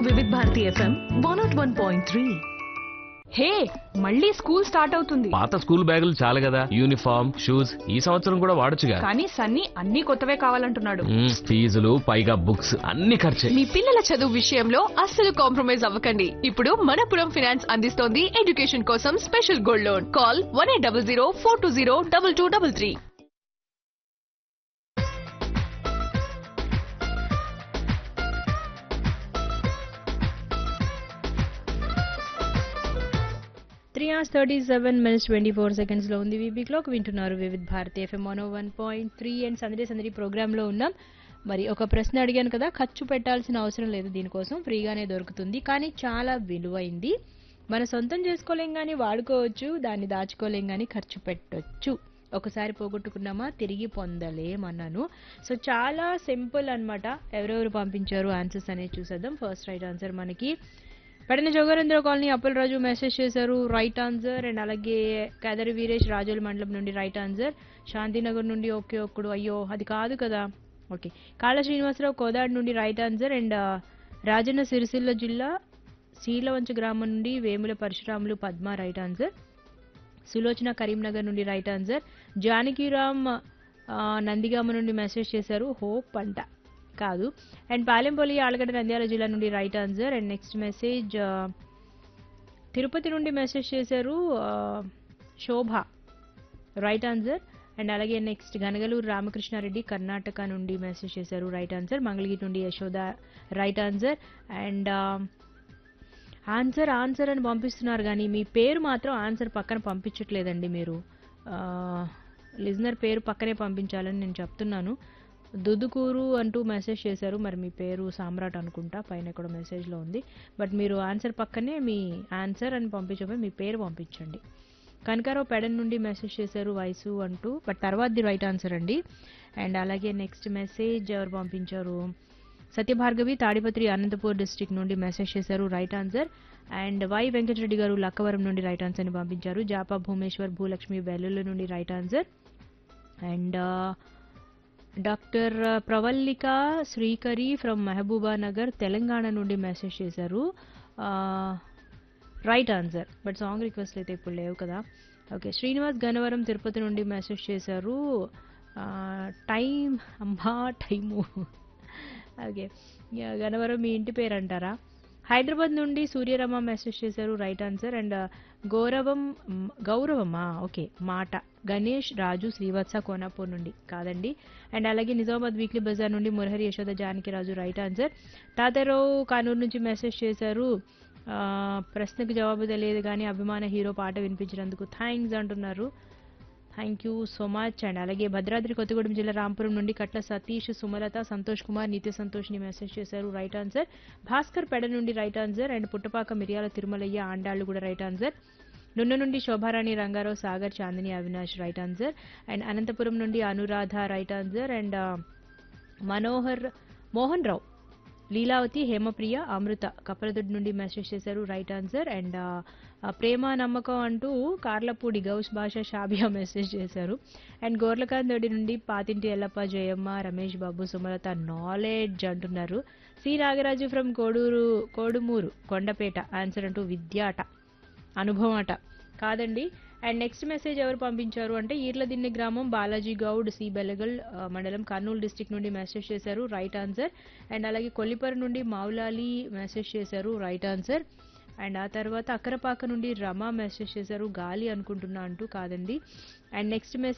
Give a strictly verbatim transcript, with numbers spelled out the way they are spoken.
వివిధ Bharati FM one not one point three. హే, మళ్ళీ school start అవుతుంది. పాత స్కూల్ బ్యాగులు చాలు కదా, యూనిఫామ్ షూస్ ఈ సంవత్సరం కూడా వాడొచ్చుగా. కానీ సన్నీ అన్ని కొత్తవే కావాలంటున్నాడు. మ్మ్, ఫీజులు పైగా బుక్స్ అన్ని ఖర్చే. మీ పిల్లల చదువు విషయంలో అస్సలు కాంప్రమైజ్ అవ్వకండి. ఇప్పుడు మనపురం ఫైనాన్స్ అందిస్తోంది ఎడ్యుకేషన్ కోసం special gold loan. Call one eight double zero four two zero double two double three. Three hours thirty seven minutes twenty four సెకండ్స్లో ఉంది వీబీ క్లాక్. వింటున్నారు వివిధ Bharati FM one one point three and సందడి సందడి ప్రోగ్రాంలో ఉన్నాం. మరి ఒక ప్రశ్న అడిగాను కదా, ఖర్చు పెట్టాల్సిన అవసరం లేదు, దీనికోసం ఫ్రీగానే దొరుకుతుంది, కానీ చాలా విలువైంది. మన సొంతం చేసుకోలేం కానీ వాడుకోవచ్చు, దాన్ని దాచుకోలేం కానీ ఖర్చు పెట్టొచ్చు. ఒకసారి పోగొట్టుకున్నామా తిరిగి పొందలేమన్నాను. సో చాలా సింపుల్ అన్నమాట. ఎవరెవరు పంపించారు ఆన్సర్స్ అనేది చూసేద్దాం. ఫస్ట్ రైట్ ఆన్సర్ మనకి పడిన జోగరేంద్ర కాలనీ అప్పలరాజు మెసేజ్ చేశారు, రైట్ ఆన్సర్. అండ్ అలాగే కేదరి వీరేష్ రాజోల్ మండలం నుండి రైట్ ఆన్సర్. శాంతినగర్ నుండి ఓకే ఒక్కడు, అయ్యో అది కాదు కదా. ఓకే, కాళ్ళ శ్రీనివాసరావు కోదాడ్ నుండి right answer. And Rajanna Sircilla జిల్లా శీలవంచ గ్రామం నుండి వేముల పరశురాములు పద్మ రైట్ ఆన్సర్. సులోచన కరీంనగర్ నుండి రైట్ ఆన్సర్. జానకిరామ్ నందిగామ నుండి మెసేజ్ చేశారు, హోప్ అంట కాదు. అండ్ పాలెంపల్లి ఆలగడ్డ నంద్యాల జిల్లా నుండి right answer. And next message Tirupati నుండి మెసేజ్ చేశారు శోభ రైట్ ఆన్సర్. అండ్ అలాగే నెక్స్ట్ గనగలూరు రామకృష్ణారెడ్డి కర్ణాటక నుండి మెసేజ్ చేశారు రైట్ ఆన్సర్. మంగళగిరి నుండి Yashoda right answer. And answer answer అని పంపిస్తున్నారు కానీ మీ పేరు మాత్రం ఆన్సర్ పక్కన పంపించట్లేదండి. మీరు లిజనర్ పేరు పక్కనే పంపించాలని నేను చెప్తున్నాను. దుదుకూరు అంటూ మెసేజ్ చేశారు, మరి మీ పేరు సామ్రాట్ అనుకుంటా, పైన కూడా మెసేజ్లో ఉంది. బట్ మీరు ఆన్సర్ పక్కనే మీ ఆన్సర్ అని పంపించబోయి మీ పేరు పంపించండి. కనకారావు పెడన్ నుండి మెసేజ్ చేశారు వయసు అంటూ, బట్ తర్వాతది రైట్ ఆన్సర్ అండి. అండ్ అలాగే నెక్స్ట్ మెసేజ్ ఎవరు పంపించారు, సత్యభార్గవి తాడిపత్రి అనంతపూర్ డిస్ట్రిక్ట్ నుండి మెసేజ్ చేశారు right answer. And why Venkatareddy గారు లక్కవరం నుండి రైట్ ఆన్సర్ని పంపించారు. జాపా భూమేశ్వర్ భూలక్ష్మి వెల్లుల్లి నుండి right answer. And doctor Pravallika Srikari from Mehbooba Nagar Telangana నుండి మెసేజ్ చేశారు right answer. But song request అయితే ఇప్పుడు లేవు కదా. ఓకే, శ్రీనివాస్ గన్నవరం తిరుపతి నుండి మెసేజ్ చేశారు టైం అమ్మా టైము. ఓకే, గన్నవరం మీ ఇంటి పేరు అంటారా. హైదరాబాద్ నుండి సూర్యరమ మెసేజ్ చేశారు రైట్ ఆన్సర్. అండ్ గౌరవం గౌరవమా ఓకే మాట గణేష్ రాజు శ్రీవత్స కోనాపూర్ నుండి కాదండి. అండ్ అలాగే నిజామాబాద్ వీక్లీ బజార్ నుండి మురహరి యశోద జానకి రాజు రైట్ ఆన్సర్. తాతారావు కానూరు నుంచి మెసేజ్ చేశారు ప్రశ్నకు జవాబు తెలియదు కానీ అభిమాన హీరో పాట వినిపించినందుకు థ్యాంక్స్ అంటున్నారు. Thank you so much. And అలాగే భద్రాద్రి కొత్తగూడెం జిల్లా రాంపురం నుండి కట్ల సతీష్ సుమలత సంతోష్ కుమార్ నిత్య సంతోష్ని మెసేజ్ చేశారు రైట్ ఆన్సర్. భాస్కర్ పెడ నుండి రైట్ ఆన్సర్. అండ్ పుట్టపాక మిరియాల తిరుమలయ్య ఆండాళ్ళు కూడా రైట్ ఆన్సర్. నున్న నుండి Shobharani Rangarao Sagar Chandini Avinash right answer. And Anantapuram నుండి Anuradha right answer. And Manohar Mohan Rao Leelavathi Hemapriya అమృత కపలదొడ్డి నుండి మెసేజ్ చేశారు రైట్ ఆన్సర్. అండ్ ప్రేమ నమ్మకం అంటూ కార్లపూడి గౌస్ భాష షాబియా మెసేజ్ చేశారు. అండ్ గోర్లకాంత్ దొడ్డి నుండి పాతింటి ఎల్లప్ప జయమ్మ రమేష్ బాబు సుమలత నాలెడ్జ్ అంటున్నారు. C Nagaraju from Koduru Kodumur Kondapeta answer అంటూ విద్యాట అనుభవం అట కాదండి. అండ్ నెక్స్ట్ మెసేజ్ ఎవరు పంపించారు అంటే ఈర్లదిన్నె గ్రామం బాలాజీ గౌడ్ సి బెలగల్ మండలం కర్నూలు డిస్ట్రిక్ట్ నుండి మెసేజ్ చేశారు రైట్ ఆన్సర్. అండ్ అలాగే కొల్లిపర నుండి మౌలాలి మెసేజ్ చేశారు రైట్ ఆన్సర్. అండ్ ఆ తర్వాత అక్కరపాక నుండి రమ మెసేజ్ చేశారు గాలి అనుకుంటున్నా అంటూ కాదండి. And next message